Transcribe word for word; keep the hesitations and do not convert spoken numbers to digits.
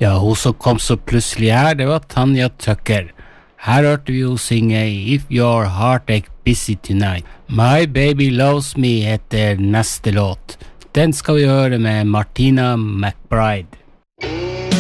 Ja, hun som kom så plutselig her, det var Tanya Tucker. Her hørte vi jo synge If Your Heart Ain't Busy Tonight. My Baby Loves Me heter neste låt. Den skal vi høre med Martina McBride.